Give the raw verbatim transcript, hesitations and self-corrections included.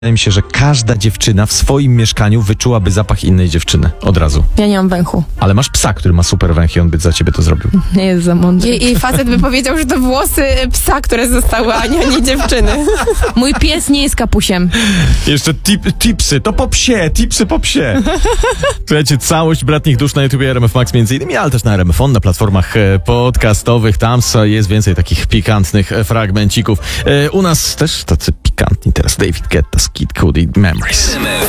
Wydaje mi się, że każda dziewczyna w swoim mieszkaniu wyczułaby zapach innej dziewczyny od razu. Ja nie mam węchu. Ale masz psa, który ma super węch i on by za ciebie to zrobił. Nie jest za mądry. I, I facet by powiedział, że to włosy psa, które zostały, a nie, nie dziewczyny. Mój pies nie jest kapusiem. Jeszcze tip, tipsy, to po psie, tipsy po psie. Słuchajcie, całość Bratnich Dusz na YouTubie R M F Max między innymi, ale też na R M F On, na platformach e, podcastowych. Tam jest więcej takich pikantnych e, fragmencików. E, u nas też tacy pikantni teraz. David Guetta, Kid Cudi, Memories.